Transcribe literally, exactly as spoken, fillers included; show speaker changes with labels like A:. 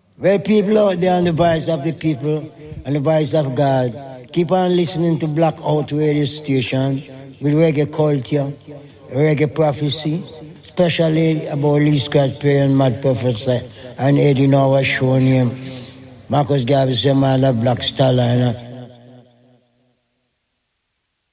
A: Well, people out there on the voice of the people and the voice of God, keep on listening to Blackout Radio Station with reggae culture, reggae prophecy, especially about Lee Scratch Perry and Mad Professor and Eddie Noah show name. Marcus Garvey said, man, that Black Stallion.